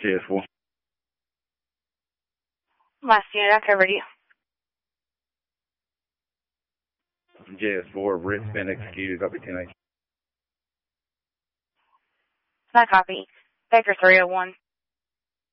JS4. Last unit, I covered you. JS4, writ's been executed, copy 10-8. I copy. Baker 301.